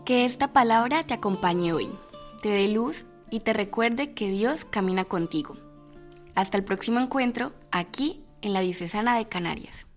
Que esta palabra te acompañe hoy, te dé luz y te recuerde que Dios camina contigo. Hasta el próximo encuentro aquí en la Diocesana de Canarias.